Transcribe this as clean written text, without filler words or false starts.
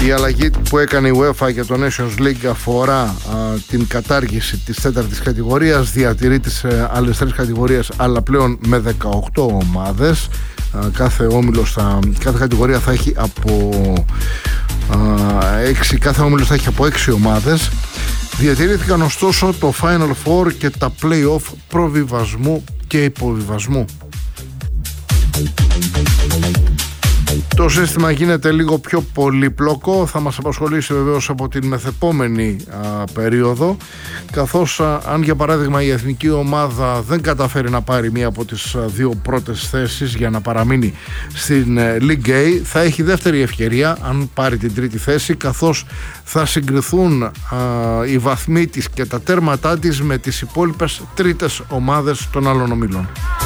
Η αλλαγή που έκανε η UEFA για το Nations League αφορά την κατάργηση της 4ης κατηγορίας, διατηρεί τις άλλες 3 κατηγορίες, αλλά πλέον με 18 ομάδες. Κάθε κατηγορία θα έχει από 6, κάθε όμιλος θα έχει από 6 ομάδες. Διατηρήθηκαν ωστόσο το Final Four και τα Play-off προβιβασμού και υποβιβασμού. Το σύστημα γίνεται λίγο πιο πολύπλοκο, θα μας απασχολήσει βεβαίως από την μεθεπόμενη περίοδο, καθώς αν για παράδειγμα η εθνική ομάδα δεν καταφέρει να πάρει μία από τις 2 πρώτες θέσεις για να παραμείνει στην League A, θα έχει δεύτερη ευκαιρία αν πάρει την 3η θέση, καθώς θα συγκριθούν οι βαθμοί της και τα τέρματά της με τις υπόλοιπες τρίτες ομάδες των άλλων ομίλων.